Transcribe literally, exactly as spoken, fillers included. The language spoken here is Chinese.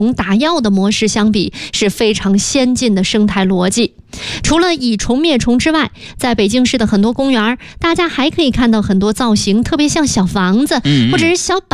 打药的模式相比，是非常先进的生态逻辑。除了以虫灭虫之外，在北京市的很多公园，大家还可以看到很多造型特别像小房子，或者是小